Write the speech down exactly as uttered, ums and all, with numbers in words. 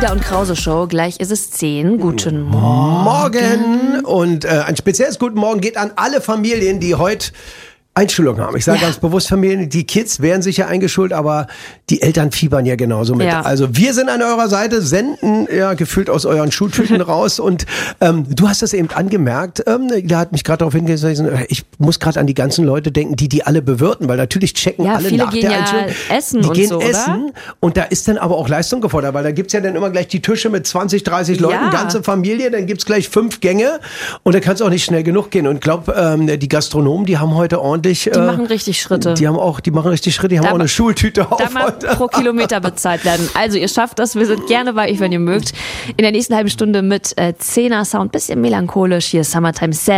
Flieder und Krause Show. Gleich ist es zehn. Guten Morgen. Morgen. Und äh, ein spezielles Guten Morgen geht an alle Familien, die heute Einschulung haben. Ich sage ja. ganz bewusst Familien, die Kids werden sicher eingeschult, aber die Eltern fiebern ja genauso mit. Ja. Also wir sind an eurer Seite, senden ja gefühlt aus euren Schultüten raus und ähm, du hast das eben angemerkt, ähm, da hat mich gerade darauf hingewiesen, ich muss gerade an die ganzen Leute denken, die die alle bewirten, weil natürlich checken ja, alle viele nach gehen der ja Einschulung. essen die und gehen so, essen oder? Und da ist dann aber auch Leistung gefordert, weil da gibt's ja dann immer gleich die Tische mit zwanzig, dreißig Leuten, Ja. ganze Familie, dann gibt's gleich fünf Gänge und da kann es auch nicht schnell genug gehen und ich glaube, ähm, die Gastronomen, die haben heute ordentlich... Die äh, machen richtig Schritte. Die haben auch, die machen richtig Schritte, die haben Da auch eine ma- Schultüte auf. Da mal pro Kilometer bezahlt werden. Also ihr schafft das, wir sind gerne bei euch, wenn ihr mögt. In der nächsten halben Stunde mit äh, Zehner Sound, bisschen melancholisch, hier Summertime Sad.